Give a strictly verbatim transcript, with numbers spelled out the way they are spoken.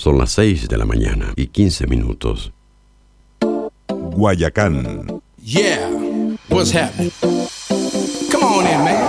Son las seis de la mañana y quince minutos. Guayacán. Yeah, what's happening? Come on in, man.